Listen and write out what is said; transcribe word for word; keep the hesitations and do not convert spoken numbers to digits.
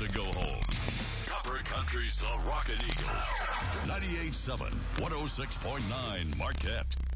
to go home. Copper Country's The Rockin' Eagle. ninety-eight point seven, one oh six point nine Marquette.